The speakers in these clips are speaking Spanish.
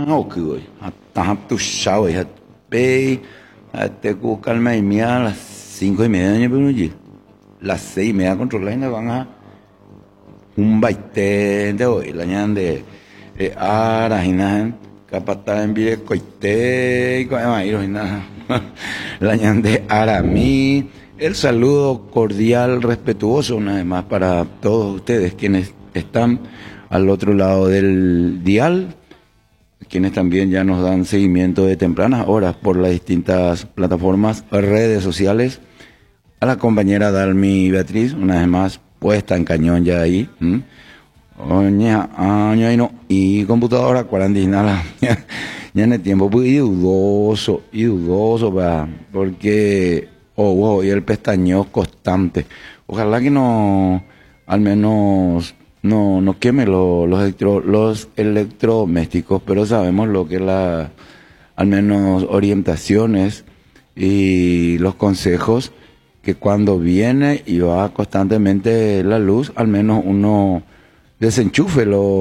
o que hoy hasta tu chao ya pe te cu calma y mía a las 5:30 pero allí las 6:30 controla van a un baite de hoy la ñan de ara hina capata en vire coite y con ir hina la ñan de Aramí. El saludo cordial, respetuoso, una vez más para todos ustedes quienes están al otro lado del dial, quienes también ya nos dan seguimiento de tempranas horas por las distintas plataformas, redes sociales. A la compañera Dalmi Beatriz, una vez más, puesta en cañón ya ahí. Y computadora, cuarentena, ya en el tiempo, pues, y dudoso, porque, y el pestañeo constante. Ojalá que no, al menos, no queme los electrodomésticos, pero sabemos lo que es al menos orientaciones y los consejos, que cuando viene y va constantemente la luz, al menos uno desenchufe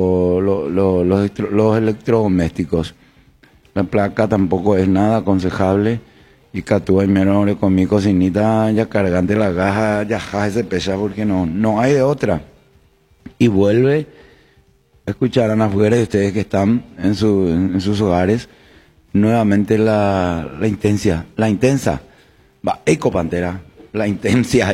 los electrodomésticos. La placa tampoco es nada aconsejable. Y catúa y menor con mi cocinita ya cargante la caja, ya se pesa porque no hay de otra. Y vuelve a escuchar afuera de ustedes que están en sus hogares nuevamente la intensa, va, eco pantera, la intensa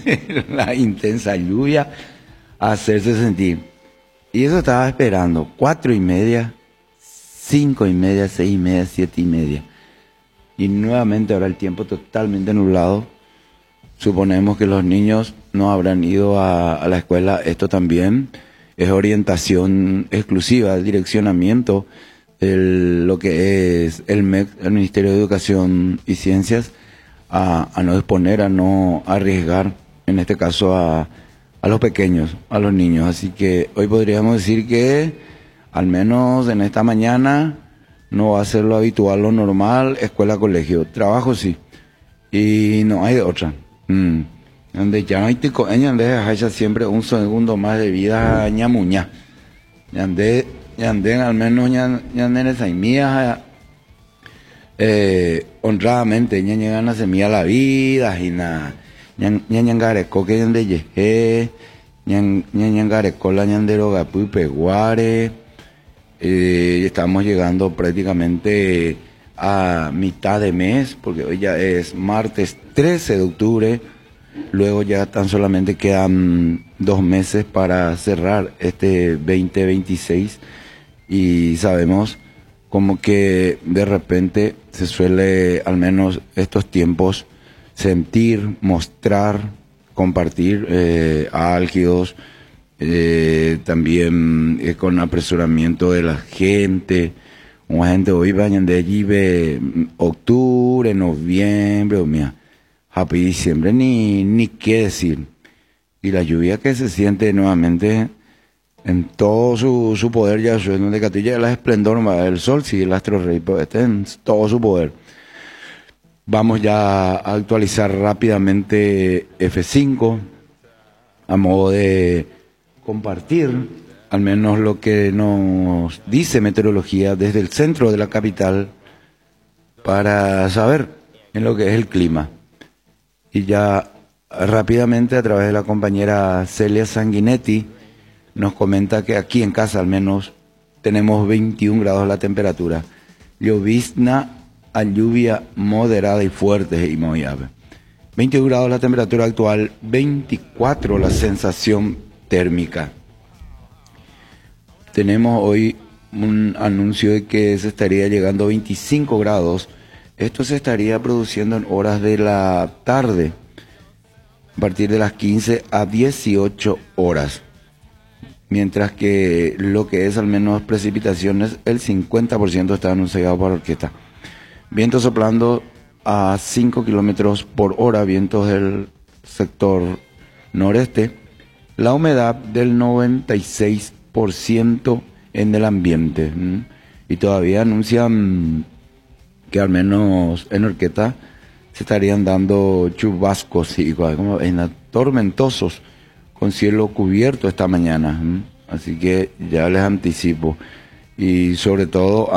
lluvia a hacerse sentir. Y eso estaba esperando, 4:30, 5:30, 6:30, 7:30. Y nuevamente ahora el tiempo totalmente nublado. Suponemos que los niños no habrán ido a la escuela. Esto también es orientación exclusiva, direccionamiento, lo que es el MEC, el Ministerio de Educación y Ciencias, a no exponer, a no arriesgar, en este caso a los pequeños, a los niños. Así que hoy podríamos decir que, al menos en esta mañana, no va a ser lo habitual, lo normal, escuela, colegio. Trabajo sí. Y no hay de otra. Donde ya no hay tico, deja siempre un segundo más de vida ñamuña. Yanden al menos ñanden saimía honradamente, llegan a semilla la vida, y nada. Ñangareco que yande yeje, ñangareco la ñandero gapu y peguare. Estamos llegando prácticamente a mitad de mes, porque hoy ya es martes 13 de octubre, luego ya tan solamente quedan 2 meses para cerrar este 2026 y sabemos como que de repente se suele, al menos estos tiempos, sentir, mostrar, compartir álgidos, también con apresuramiento de la gente. Una gente hoy vayan de allí ve octubre, noviembre, happy diciembre, ni qué decir. Y la lluvia que se siente nuevamente en todo su poder, ya de Catilla, el esplendor del sol, sí, el astro rey, pero este en todo su poder. Vamos ya a actualizar rápidamente F5 a modo de compartir al menos lo que nos dice meteorología desde el centro de la capital para saber en lo que es el clima. Y ya rápidamente a través de la compañera Celia Sanguinetti nos comenta que aquí en casa al menos tenemos 21 grados la temperatura. Llovizna a lluvia moderada y fuerte y muy ave. 21 grados la temperatura actual, 24 la sensación térmica. Tenemos hoy un anuncio de que se estaría llegando a 25 grados. Esto se estaría produciendo en horas de la tarde, a partir de las 15 a 18 horas. Mientras que lo que es al menos precipitaciones, el 50% está anunciado para orquesta. Viento soplando a 5 kilómetros por hora, vientos del sector noreste. La humedad del 96% en el ambiente. Y todavía anuncian que al menos en Orqueta se estarían dando chubascos y como tormentosos con cielo cubierto esta mañana. Así que ya les anticipo. Y sobre todo